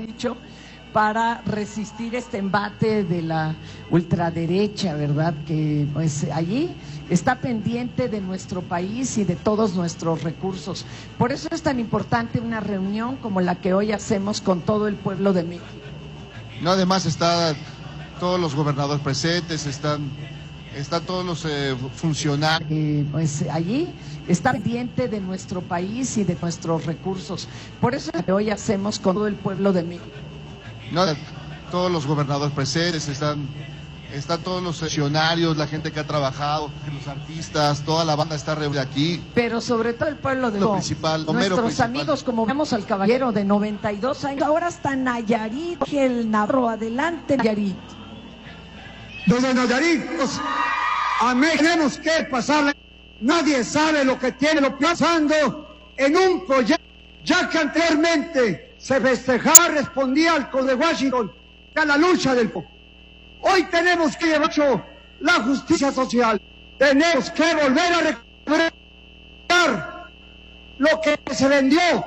dicho, para resistir este embate de la ultraderecha, ¿verdad? Que pues allí está pendiente de nuestro país y de todos nuestros recursos. Por eso es tan importante una reunión como la que hoy hacemos con todo el pueblo de México. No, además están todos los gobernadores presentes, están todos los funcionarios. Pues allí está pendiente de nuestro país y de nuestros recursos. Por eso es lo que hoy hacemos con todo el pueblo de México. No, todos los gobernadores presentes, están todos los funcionarios, la gente que ha trabajado, los artistas, toda la banda está reunida aquí. Pero sobre todo el pueblo de lo principal, nuestros amigos, como vemos al caballero de 92 años, ahora está Nayarit, el Navarro, adelante Nayarit. Desde Nayarit, a México tenemos que pasarle. Nadie sabe lo que tiene lo pasando en un proyecto, ya que anteriormente se festejaba, respondía al Código de Washington, a la lucha del pueblo. Hoy tenemos que llevar la justicia social. Tenemos que volver a recuperar lo que se vendió